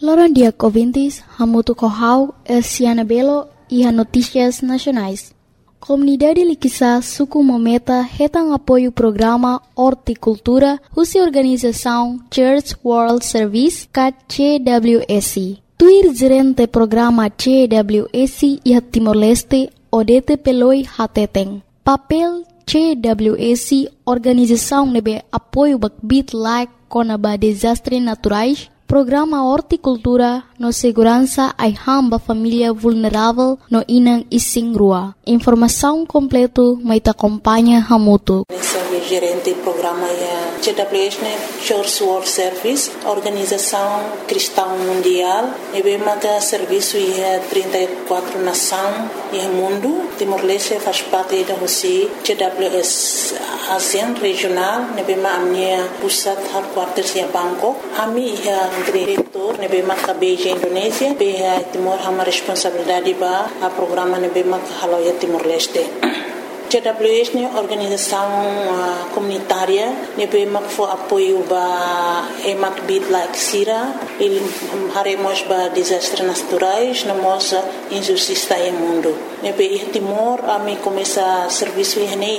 Loran dia ouvintes, Hamutu Kohau, Elsiana Belo e a Notícias Nacionais. Comunidade Liquissa Suku Mometa retang apoio programa Horticultura, Russa Organização Church World Service, CWSC. Tuir gerente programa CWSC e Timor-Leste, Odete Peloi Hateteng. Papel CWSC, organização nebe apoio bakbit like konaba desastres naturais, programa Horticultura no segurança ai hamba família vulnerável no inang ising rua. Informação completo mai te acompanha Hamutu. Gerente do programa CWS, Church World Service, Organização Cristã Mundial, e bem que serviço é 34 nações e mundo. Timor-Leste faz parte da Rússia, CWS ASEAN regional, e bem a minha pusat headquarters em Bangkok. A minha diretor, e bem que Beijing Indonésia, bem Timor uma responsabilidade para o programa e bem que Haloia Timor-Leste. CWS é organização comunitária, nebema que foi apoio para emak bit like sira, ele haremos para desastres naturais, na nossa injustiça no mundo. Nebe Timor, a mim começa serviço em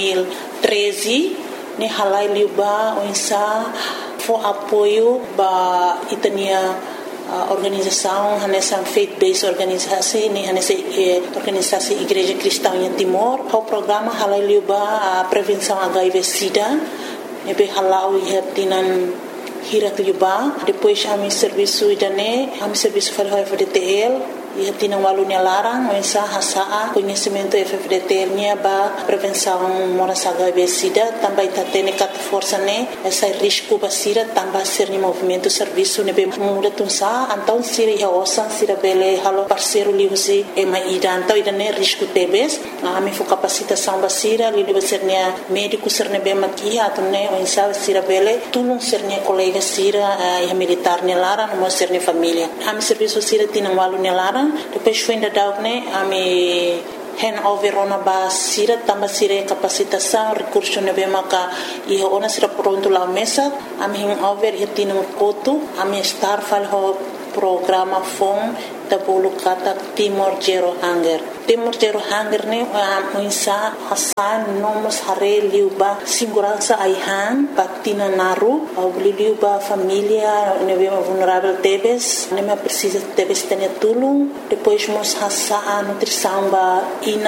2013, ne halai liuba onsa foi apoio para itania organização, nessa faith-based organização, nessa organização Igreja Cristã em Timor, o programa halaliuba a prevenção HIV/SIDA, nebe halau ia tinan hirak liuba, depois a mi serviço idane, a mi serviço falo FDTL, ia tinan walunya larang, mensa hasaa conhecimento FDTL nya ba prevenção moras HIV/SIDA, também tatene kat força ne, essa risco basira também ser ni movimento serviço nebe muda tunsa, então sira ia osan sira bele halo parceiro liusi e mai ida, então idane risco tebes, a mi fo capacitação basira, li ser nia médico ser nebe makia, atune mensa sira bele tulung ser nia colega sira ia militar ne larang, mo ser ni família. A mi serviço sira tinan walunya larang, depois foi ainda daune a mi handover ona ba sira tamba sira capacitação recurso nebe maka e ona sira pronto lá mesa a mi handover ia tinang kotu a mi star fal ho programa FOM tabulu kata Timor Zero Hunger. Timor Zero Hunger ne muinsa hasan nomos hare liuba segurança aihan patina naru au liuba família nebe vulnerável tebes nebe precisa tebes tenha tulung depois mos hasa nutrição ba ina